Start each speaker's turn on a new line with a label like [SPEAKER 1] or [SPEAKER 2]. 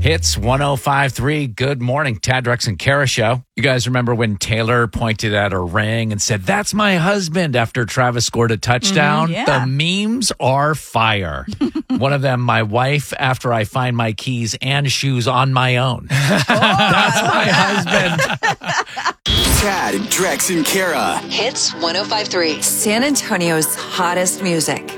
[SPEAKER 1] Hits 105.3. Good morning, Tad, Drex, and Kara show. You guys remember when Taylor pointed at her ring and said, "That's my husband," after Travis scored a touchdown?
[SPEAKER 2] yeah.
[SPEAKER 1] The memes are fire. One of them, "My wife after I find my keys and shoes on my own." That's my husband.
[SPEAKER 3] Tad, Drex, and Kara.
[SPEAKER 4] Hits 105.3.
[SPEAKER 5] San Antonio's hottest music.